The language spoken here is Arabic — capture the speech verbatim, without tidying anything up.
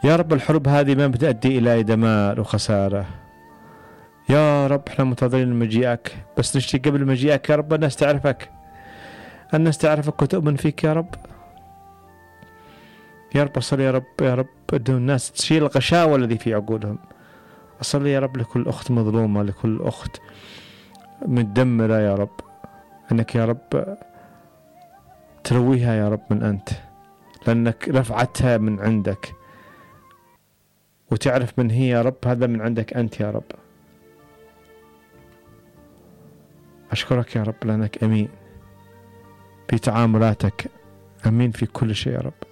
يا رب الحروب هذه ما بتؤدي إلى دمار وخسارة. يا رب احنا منتظرين مجيئك، بس نشتي قبل مجيئك يا رب الناس تعرفك، الناس تعرفك وتؤمن فيك يا رب. يا رب أصلي يا رب يا رب أنه الناس تشيل الغشاوة الذي في عقولهم. أصلي يا رب لكل أخت مظلومة، لكل أخت متدمرة يا رب، أنك يا رب ترويها يا رب من أنت، لأنك رفعتها من عندك وتعرف من هي يا رب، هذا من عندك أنت يا رب. أشكرك يا رب لأنك أمين في تعاملاتك، أمين في كل شيء يا رب.